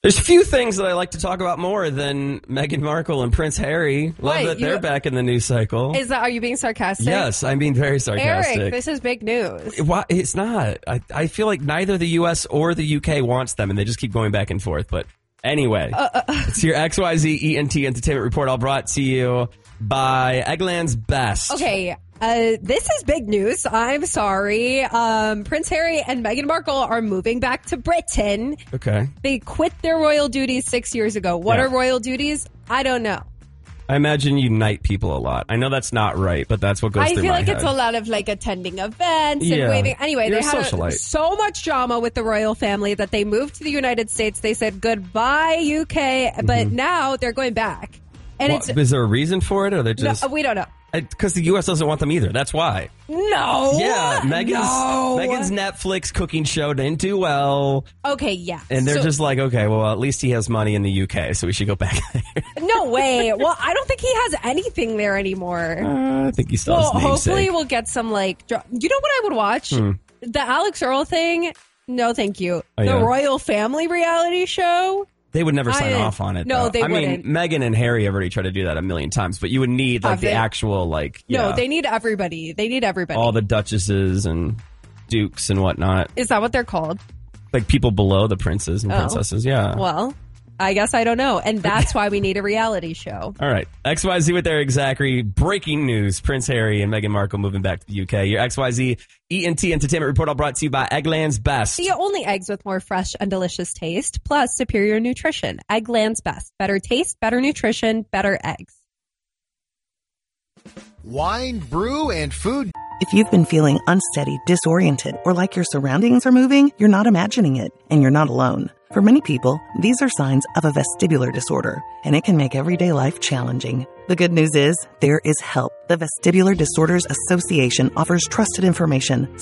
There's few things that I like to talk about more than Meghan Markle and Prince Harry. Love that they're back in the news cycle. Are you being sarcastic? Yes, I'm being very sarcastic. Eric, this is big news. It's not. I feel like neither the U.S. or the U.K. wants them, and they just keep going back and forth. But anyway, it's your XYZ ENT Entertainment Report, all brought to you by Eggland's Best. Okay. This is big news. I'm sorry. Prince Harry and Meghan Markle are moving back to Britain. Okay. They quit their royal duties 6 years ago. What are royal duties? I don't know. I imagine you knight people a lot. I know that's not right, but that's what goes through my head. I feel like it's a lot of attending events and waving. Anyway, they had so much drama with the royal family that they moved to the United States. They said goodbye, UK, but now they're going back. And is there a reason for it, or they just? No, we don't know. Because the U.S. doesn't want them either. That's why. No. Yeah, Meghan's Netflix cooking show didn't do well. Okay, yeah. And they're just like, okay, well, at least he has money in the U.K., so we should go back there. No way. Well, I don't think he has anything there anymore. I think he still has namesake. Hopefully we'll get some, you know what I would watch? The Alex Earl thing? No, thank you. The Royal Family reality show? They would never sign off on it. No, though. they wouldn't. I mean, Meghan and Harry have already tried to do that a million times, but you would need the actual No, they need everybody. They need everybody. All the duchesses and dukes and whatnot. Is that what they're called? Like people below the princes and princesses, yeah. Well, I guess I don't know. And that's why we need a reality show. All right. XYZ with Eric Zachary. Breaking news. Prince Harry and Meghan Markle moving back to the UK. Your XYZ ENT Entertainment Report all brought to you by Eggland's Best. See, only eggs with more fresh and delicious taste, plus superior nutrition. Eggland's Best. Better taste, better nutrition, better eggs. Wine, brew, and food. If you've been feeling unsteady, disoriented, or like your surroundings are moving, you're not imagining it, and you're not alone. For many people, these are signs of a vestibular disorder, and it can make everyday life challenging. The good news is, there is help. The Vestibular Disorders Association offers trusted information,